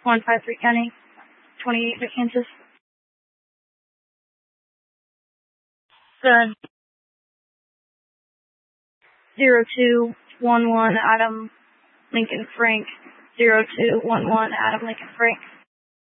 153 County, 28 Kansas. Good. 0211 Adam Lincoln Frank. 0211 Adam Lincoln Frank.